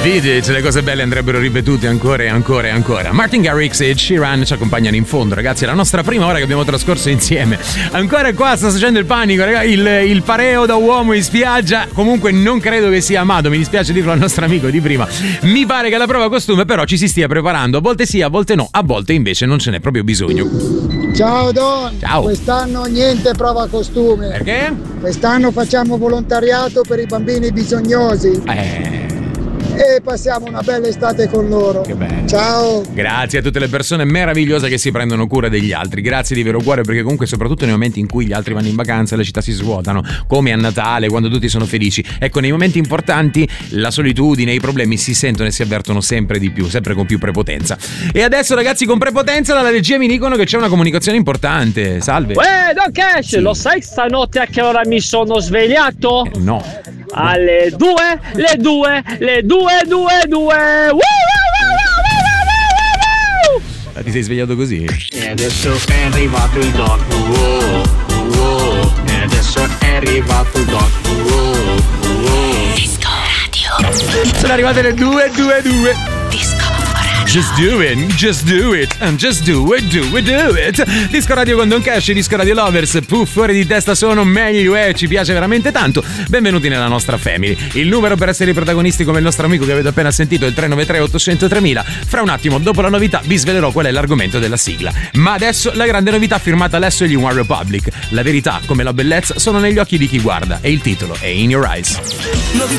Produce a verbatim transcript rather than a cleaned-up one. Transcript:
Beat It, le cose belle andrebbero ripetute ancora e ancora e ancora. Martin Garrix e Sheeran ci accompagnano in fondo, ragazzi, è la nostra prima ora che abbiamo trascorso insieme. Ancora qua sta succedendo il panico, ragazzi, il, il pareo da uomo in spiaggia. Comunque non credo che sia Amado, mi dispiace dirlo al nostro amico di prima. Mi pare che alla prova costume però ci si stia preparando, a volte sì, a volte no, a volte invece non ce n'è proprio bisogno. Ciao Don, ciao. Quest'anno niente prova costume. Perché? Quest'anno facciamo volontariato per i bambini bisognosi. Eh... E passiamo una bella estate con loro. Che bello. Ciao. Grazie a tutte le persone meravigliose che si prendono cura degli altri. Grazie di vero cuore, perché comunque soprattutto nei momenti in cui gli altri vanno in vacanza le città si svuotano, come a Natale, quando tutti sono felici. Ecco, nei momenti importanti la solitudine, i problemi si sentono e si avvertono sempre di più, sempre con più prepotenza. E adesso, ragazzi, con prepotenza dalla regia mi dicono che c'è una comunicazione importante. Salve. Uè, Don Cash, sì. Lo sai stanotte a che ora mi sono svegliato? Eh, no. Alle due, le due, le due, due, due. Woo, woo, woo, woo, woo, woo. Ti sei svegliato così? E adesso è arrivato il doc. Wow, wow. E adesso è arrivato il doc. Wow, wow. Disco Radio. Sono arrivate le due, due, due. Disco. Just do it, just do it, and just do it, do it, do it. Disco Radio con Don Cash, Disco Radio Lovers, puff, fuori di testa sono, meglio è, ci piace veramente tanto. Benvenuti nella nostra family. Il numero per essere i protagonisti come il nostro amico che avete appena sentito è il tre nove tre otto zero zero tre mila. Fra un attimo, dopo la novità, vi svelerò qual è l'argomento della sigla. Ma adesso la grande novità firmata Alessio e gli One Republic. La verità, come la bellezza, sono negli occhi di chi guarda e il titolo è In Your Eyes. Novità